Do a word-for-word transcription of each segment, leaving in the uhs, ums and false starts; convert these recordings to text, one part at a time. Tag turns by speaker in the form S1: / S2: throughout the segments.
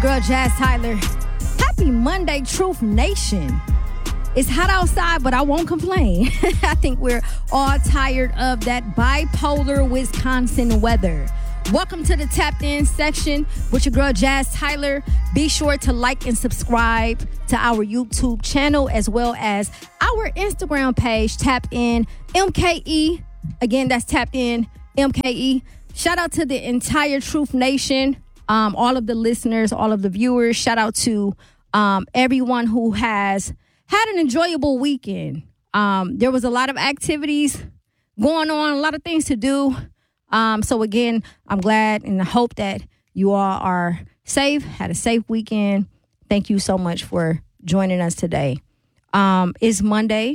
S1: your girl, Jazz Tyler. Happy Monday, Truth Nation. It's hot outside, but I won't complain. I think we're all tired of that bipolar Wisconsin weather. Welcome to the Tapped In section with your girl, Jazz Tyler. Be sure to like and subscribe to our YouTube channel as well as our Instagram page, Tapped In M K E. Again, that's Tapped In M K E. Shout out to the entire Truth Nation, um, all of the listeners, all of the viewers. Shout out to um, everyone who has had an enjoyable weekend. Um, there was a lot of activities going on, a lot of things to do. Um, so again, I'm glad and I hope that you all are safe, had a safe weekend. Thank you so much for joining us today. Um, it's Monday,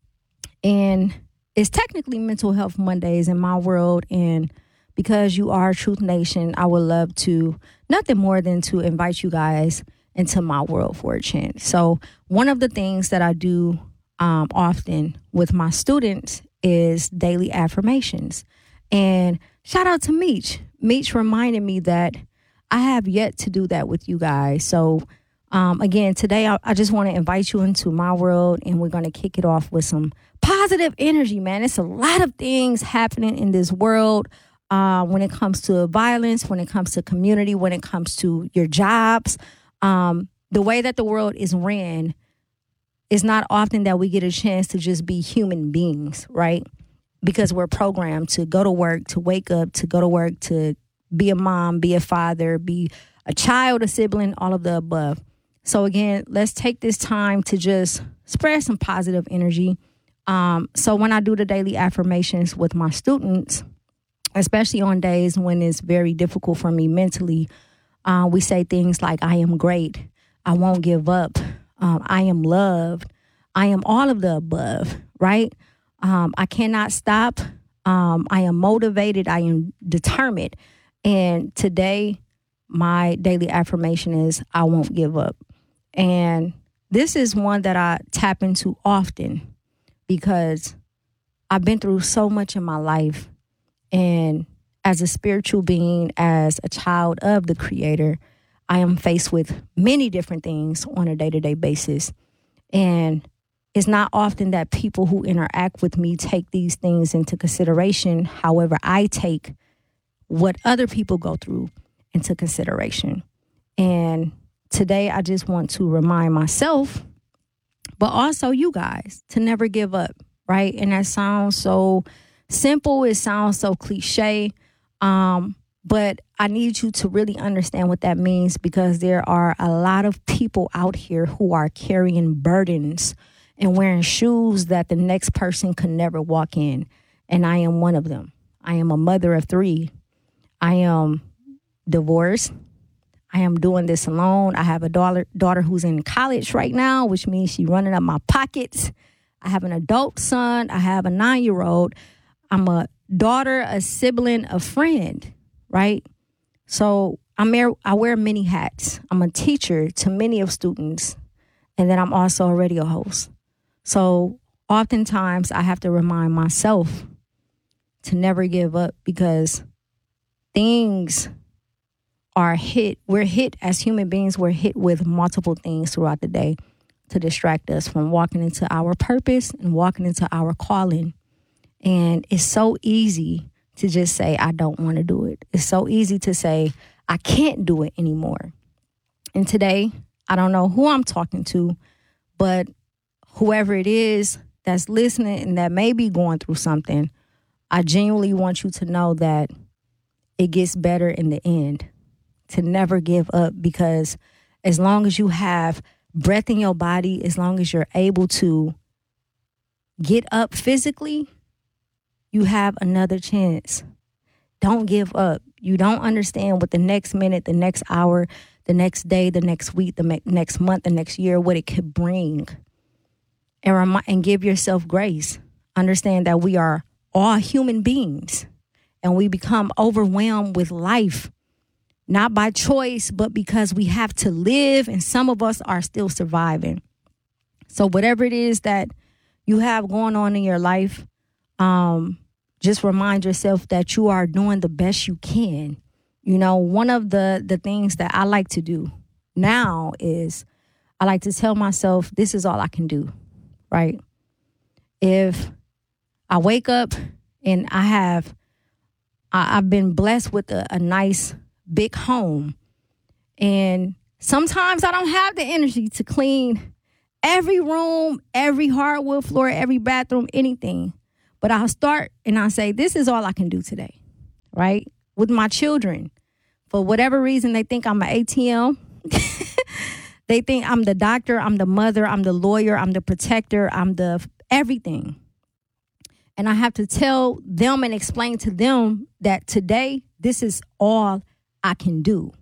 S1: and it's technically Mental Health Mondays in my world. And because you are Truth Nation, I would love to, nothing more than to invite you guys into my world for a chance. So one of the things that I do um, often with my students is daily affirmations. And shout out to Meech. Meech reminded me that I have yet to do that with you guys. So um, again, today I, I just want to invite you into my world, and we're going to kick it off with some positive energy, man. It's a lot of things happening in this world uh, when it comes to violence, when it comes to community, when it comes to your jobs. Um, the way that the world is ran, it's not often that we get a chance to just be human beings, right? Because we're programmed to go to work, to wake up, to go to work, to be a mom, be a father, be a child, a sibling, all of the above. So again, let's take this time to just spread some positive energy. Um, so when I do the daily affirmations with my students, especially on days when it's very difficult for me mentally, uh, we say things like, I am great, I won't give up, um, I am loved, I am all of the above, right? Um, I cannot stop. Um, I am motivated. I am determined. And today, my daily affirmation is, I won't give up. And this is one that I tap into often because I've been through so much in my life. And as a spiritual being, as a child of the Creator, I am faced with many different things on a day-to-day basis. And it's not often that people who interact with me take these things into consideration. However, I take what other people go through into consideration. And today I just want to remind myself, but also you guys, to never give up, right? And that sounds so simple. It sounds so cliche. Um, but I need you to really understand what that means, because there are a lot of people out here who are carrying burdens and wearing shoes that the next person could never walk in. And I am one of them. I am a mother of three. I am divorced. I am doing this alone. I have a daughter, daughter who's in college right now, which means she's running up my pockets. I have an adult son. I have a nine-year-old. I'm a daughter, a sibling, a friend, right? So I'm there, I wear many hats. I'm a teacher to many of students, and then I'm also a radio host. So oftentimes I have to remind myself to never give up, because things are hit. We're hit as human beings. We're hit with multiple things throughout the day to distract us from walking into our purpose and walking into our calling. And it's so easy to just say, I don't want to do it. It's so easy to say, I can't do it anymore. And today, I don't know who I'm talking to, but whoever it is that's listening and that may be going through something, I genuinely want you to know that it gets better in the end. To never give up, because as long as you have breath in your body, as long as you're able to get up physically, you have another chance. Don't give up. You don't understand what the next minute, the next hour, the next day, the next week, the me- next month, the next year, what it could bring. And, remi- and give yourself grace. Understand that we are all human beings, and we become overwhelmed with life, not by choice, but because we have to live, and some of us are still surviving. So whatever it is that you have going on in your life, um, just remind yourself that you are doing the best you can. You know, one of the, the things that I like to do now is I like to tell myself this is all I can do, right? If I wake up and I have, I, I've been blessed with a, a nice big home, and sometimes I don't have the energy to clean every room, every hardwood floor, every bathroom, anything. But I'll start and I'll say, this is all I can do today, right? With my children. For whatever reason, they think I'm an A T M. They think I'm the doctor, I'm the mother, I'm the lawyer, I'm the protector, I'm the everything. And I have to tell them and explain to them that today, this is all I can do.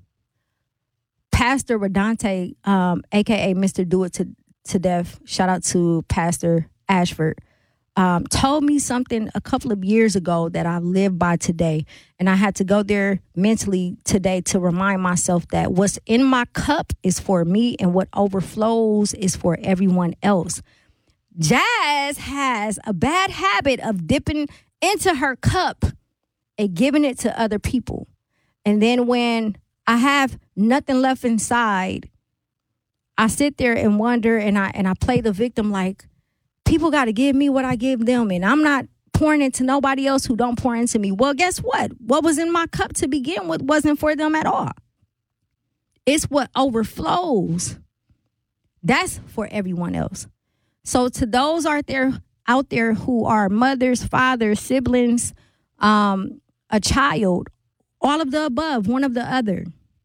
S1: Pastor Redante, um, a k a. Mister Do It to, to Death, shout out to Pastor Ashford, um, told me something a couple of years ago that I live by today. And I had to go there mentally today to remind myself that what's in my cup is for me and what overflows is for everyone else. Jazz has a bad habit of dipping into her cup and giving it to other people. And then when I have nothing left inside, I sit there and wonder, and I and I play the victim like, people got to give me what I give them, and I'm not pouring into nobody else who don't pour into me. Well, guess what? What was in my cup to begin with wasn't for them at all. It's what overflows. That's for everyone else. So to those out there, out there who are mothers, fathers, siblings, um, a child, all of the above, one of the other,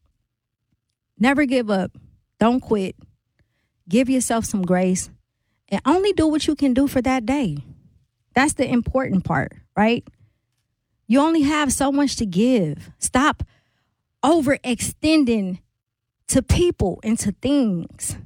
S1: never give up. Don't quit. Give yourself some grace. And only do what you can do for that day. That's the important part, right? You only have so much to give. Stop overextending to people and to things.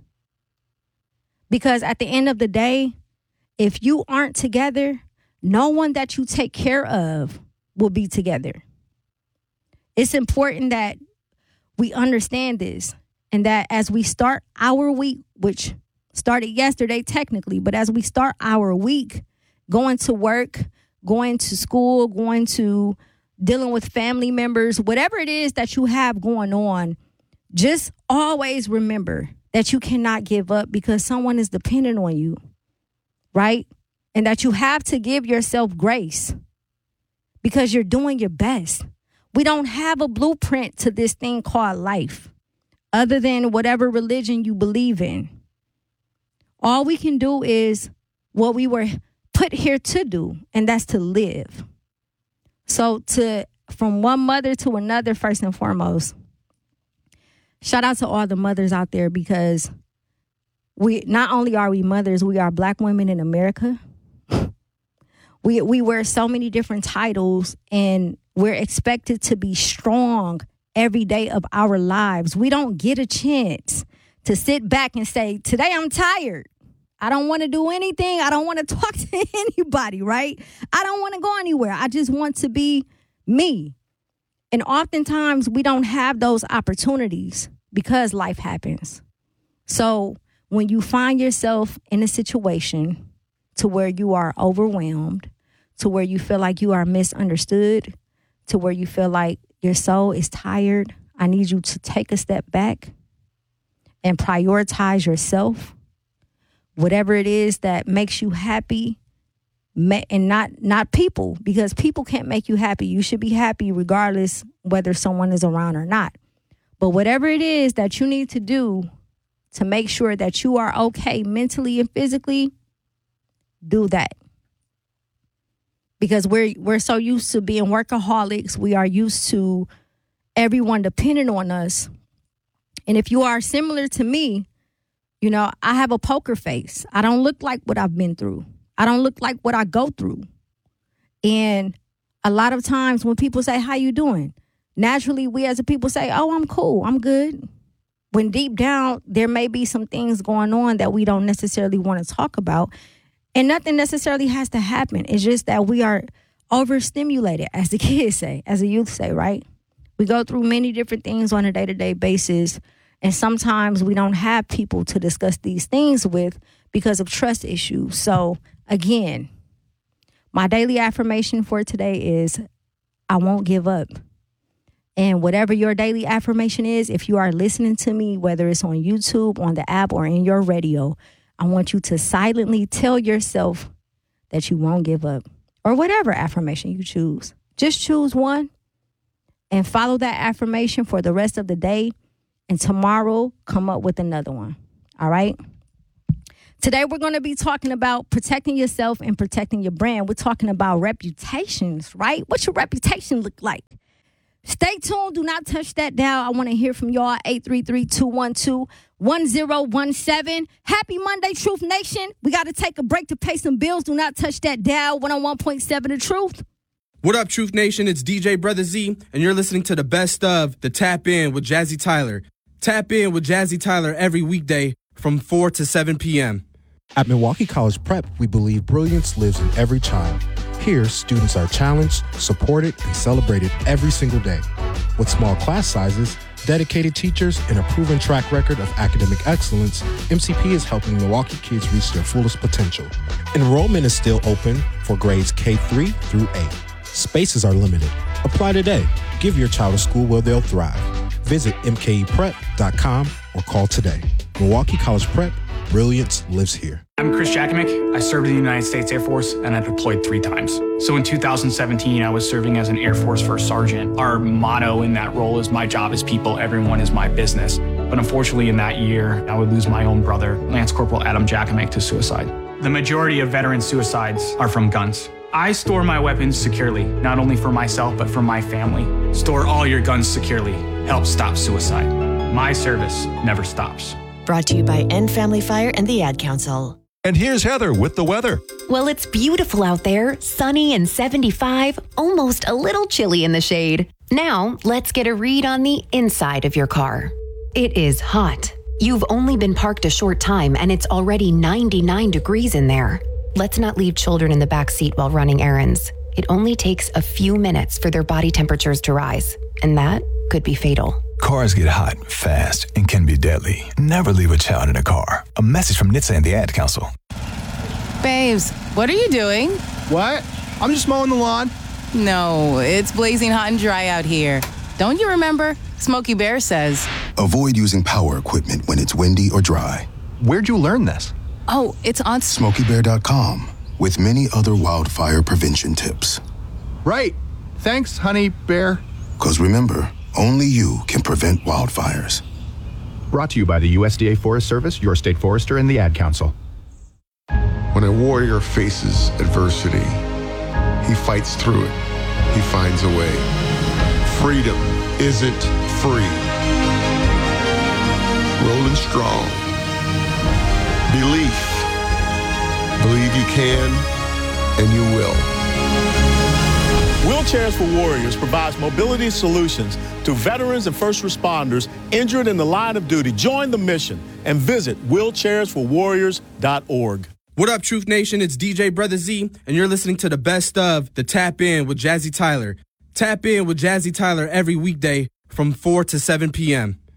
S1: Because at the end of the day, if you aren't together, no one that you take care of will be together. It's important that we understand this, and that as we start our week, which started yesterday technically, but as we start our week, going to work, going to school, going to dealing with family members, whatever it is that you have going on, just always remember that you cannot give up because someone is dependent on you, right? And that you have to give yourself grace because you're doing your best. We don't have a blueprint to this thing called life other than whatever religion you believe in. All we can do is what we were put here to do, and that's to live. So to from one mother to another, first and foremost, shout out to all the mothers out there, because we not only are we mothers, we are Black women in America. we we wear so many different titles, and we're expected to be strong every day of our lives. We don't get a chance to sit back and say, today I'm tired. I don't want to do anything. I don't want to talk to anybody, right? I don't want to go anywhere. I just want to be me. And oftentimes we don't have those opportunities because life happens. So when you find yourself in a situation to where you are overwhelmed, to where you feel like you are misunderstood, to where you feel like your soul is tired, I need you to take a step back and prioritize yourself. Whatever it is that makes you happy, and not not people, because people can't make you happy. You should be happy regardless whether someone is around or not. But whatever it is that you need to do to make sure that you are okay mentally and physically, do that. Because we're we're so used to being workaholics. We are used to everyone depending on us. And if you are similar to me, you know, I have a poker face. I don't look like what I've been through. I don't look like what I go through. And a lot of times when people say, how you doing? Naturally, we as a people say, oh, I'm cool. I'm good. When deep down, there may be some things going on that we don't necessarily want to talk about. And nothing necessarily has to happen. It's just that we are overstimulated, as the kids say, as the youth say, right? We go through many different things on a day-to-day basis. And sometimes we don't have people to discuss these things with because of trust issues. So again, my daily affirmation for today is I won't give up. And whatever your daily affirmation is, if you are listening to me, whether it's on YouTube, on the app, or in your radio, I want you to silently tell yourself that you won't give up, or whatever affirmation you choose. Just choose one and follow that affirmation for the rest of the day. And tomorrow, come up with another one. All right? Today, we're going to be talking about protecting yourself and protecting your brand. We're talking about reputations, right? What's your reputation look like? Stay tuned. Do not touch that dial. I want to hear from y'all. eight three three, two one two, one zero one seven. Happy Monday, Truth Nation. We got to take a break to pay some bills. Do not touch that dial. one oh one point seven The Truth.
S2: What up, Truth Nation? It's D J Brother Z, and you're listening to the best of the Tap In with Jazzy Tyler. Tap In with Jazzy Tyler every weekday from four to seven p.m.
S3: At Milwaukee College Prep, we believe brilliance lives in every child. Here, students are challenged, supported, and celebrated every single day. With small class sizes, dedicated teachers, and a proven track record of academic excellence, M C P is helping Milwaukee kids reach their fullest potential. Enrollment is still open for grades K three through eight. Spaces are limited. Apply today. Give your child a school where they'll thrive. Visit m k e prep dot com or call today. Milwaukee College Prep, brilliance lives here.
S4: I'm Chris Jakimick. I served in the United States Air Force, and I deployed three times. So in two thousand seventeen, I was serving as an Air Force First Sergeant. Our motto in that role is, my job is people, everyone is my business. But unfortunately, in that year, I would lose my own brother, Lance Corporal Adam Jakimick, to suicide. The majority of veteran suicides are from guns. I store my weapons securely, not only for myself, but for my family. Store all your guns securely. Help stop suicide. My service never stops.
S5: Brought to you by End Family Fire and the Ad Council.
S6: And here's Heather with the weather.
S7: Well, it's beautiful out there, sunny and seventy-five, almost a little chilly in the shade. Now, let's get a read on the inside of your car. It is hot. You've only been parked a short time and it's already ninety-nine degrees in there. Let's not leave children in the back seat while running errands. It only takes a few minutes for their body temperatures to rise, and that could be fatal.
S6: Cars get hot, fast, and can be deadly. Never leave a child in a car. A message from N H T S A and the Ad Council.
S8: Babes, what are you doing?
S9: What? I'm just mowing the lawn.
S8: No, it's blazing hot and dry out here. Don't you remember? Smokey Bear says,
S10: avoid using power equipment when it's windy or dry.
S9: Where'd you learn this?
S8: Oh, it's on
S10: smokey bear dot com with many other wildfire prevention tips.
S9: Right. Thanks, honey bear.
S10: Because remember, only you can prevent wildfires.
S9: Brought to you by the U S D A Forest Service, your state forester, and the Ad Council.
S11: When a warrior faces adversity, he fights through it. He finds a way. Freedom isn't free. Rolling strong. Belief. Believe you can, and you will.
S12: Wheelchairs for Warriors provides mobility solutions to veterans and first responders injured in the line of duty. Join the mission and visit wheelchairs for warriors dot org.
S2: What up, Truth Nation? It's D J Brother Z, and you're listening to the best of the Tap In with Jazzy Tyler. Tap In with Jazzy Tyler every weekday from four to seven p.m.